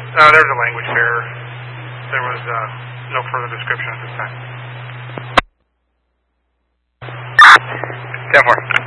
There's a language error. There was no further description at this time. 10-4.